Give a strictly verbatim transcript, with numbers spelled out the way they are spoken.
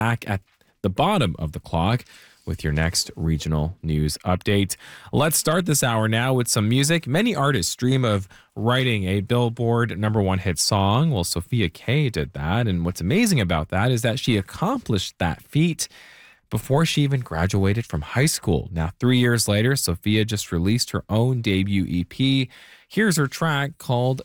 back at the bottom of the clock with your next regional news update. Let's start this hour now with some music. Many artists dream of writing a Billboard number one hit song. Well, Sophia Kay did that. And what's amazing about that is that she accomplished that feat before she even graduated from high school. Now, three years later, Sophia just released her own debut E P. Here's her track called